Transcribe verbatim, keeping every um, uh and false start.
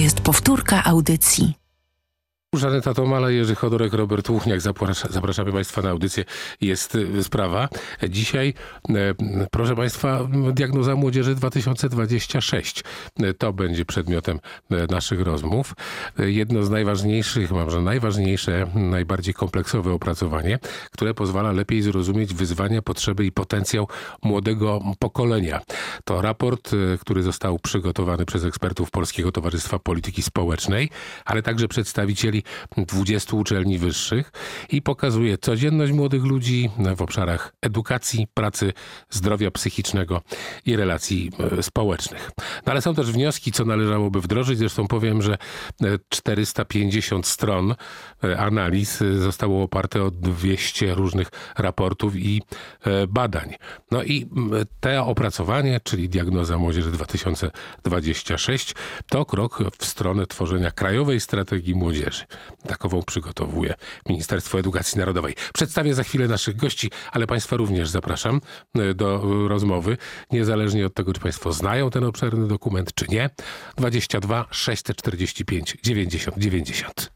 jest powtórka audycji. Żaneta Tomala, Jerzy Chodorek, Robert Łuchniak. Zaprasza, zapraszamy Państwa na audycję. Jest sprawa. Dzisiaj, e, proszę Państwa, diagnoza młodzieży dwa tysiące dwadzieścia sześć. To będzie przedmiotem naszych rozmów. Jedno z najważniejszych, może najważniejsze, najbardziej kompleksowe opracowanie, które pozwala lepiej zrozumieć wyzwania, potrzeby i potencjał młodego pokolenia. To raport, który został przygotowany przez ekspertów Polskiego Towarzystwa Polityki Społecznej, ale także przedstawicieli dwudziestu uczelni wyższych i pokazuje codzienność młodych ludzi w obszarach edukacji, pracy, zdrowia psychicznego i relacji społecznych. No ale są też wnioski, co należałoby wdrożyć. Zresztą powiem, że czterysta pięćdziesiąt stron analiz zostało oparte o dwieście różnych raportów i badań. No i to opracowanie, czyli diagnoza młodzieży dwa tysiące dwadzieścia sześć, to krok w stronę tworzenia krajowej strategii młodzieży. Takową przygotowuje Ministerstwo Edukacji Narodowej. Przedstawię za chwilę naszych gości, ale Państwa również zapraszam do rozmowy, niezależnie od tego, czy Państwo znają ten obszerny dokument, czy nie. dwadzieścia dwa sześćset czterdzieści pięć dziewięćdziesiąt dziewięćdziesiąt.